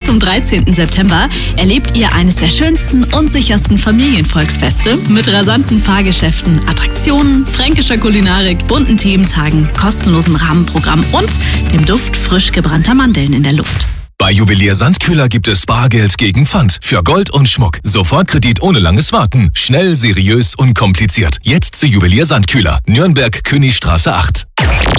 zum 13. September erlebt ihr eines der schönsten und sichersten Familienvolksfeste mit rasanten Fahrgeschäften, Attraktionen, fränkischer Kulinarik, bunten Thementagen, kostenlosem Rahmenprogramm und dem Duft frisch gebrannter Mandeln in der Luft. Bei Juwelier Sandkühler gibt es Bargeld gegen Pfand für Gold und Schmuck. Sofortkredit ohne langes Warten. Schnell, seriös, unkompliziert. Jetzt zu Juwelier Sandkühler. Nürnberg, Königstraße 8.